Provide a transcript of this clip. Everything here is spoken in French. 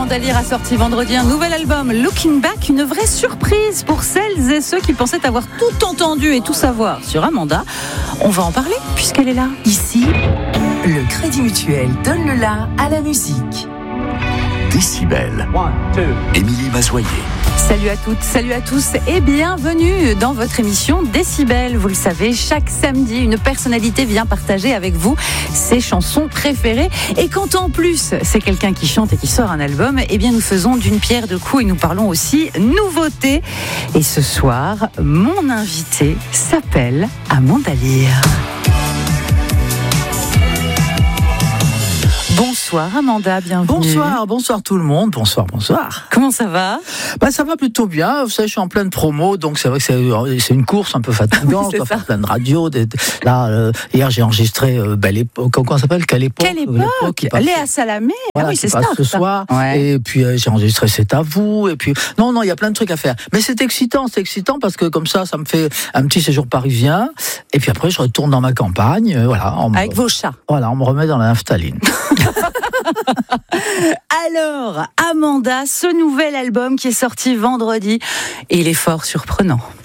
Amanda Lear a sorti vendredi un nouvel album, Looking Back, une vraie surprise pour celles et ceux qui pensaient avoir tout entendu et tout savoir sur Amanda. On va en parler puisqu'elle est là. Ici, le Crédit Mutuel donne le la à la musique. Décibel. Émilie Mazoyer. Salut à toutes, salut à tous et bienvenue dans votre émission Décibel. Vous le savez, chaque samedi, une personnalité vient partager avec vous ses chansons préférées. Et quand en plus, c'est quelqu'un qui chante et qui sort un album, eh bien nous faisons d'une pierre deux coups et nous parlons aussi nouveautés. Et ce soir, mon invité s'appelle Amanda Lear. Bonsoir Amanda, bienvenue. Bonsoir tout le monde, bonsoir. Comment ça va ? Ça va plutôt bien, vous savez, je suis en pleine promo, donc c'est vrai que c'est une course un peu fatigante, je dois faire plein de radios. Hier j'ai enregistré Belle Époque, comment ça s'appelle ? Quelle époque ? Léa Salamé, voilà, oui, c'est ça. Ce soir, ouais. Et puis j'ai enregistré C'est à vous, et puis non, il y a plein de trucs à faire. Mais c'est excitant parce que comme ça me fait un petit séjour parisien, et puis après je retourne dans ma campagne, avec vos chats. Voilà, on me remet dans la naphtaline. Alors, Amanda, ce nouvel album qui est sorti vendredi, et il est fort surprenant.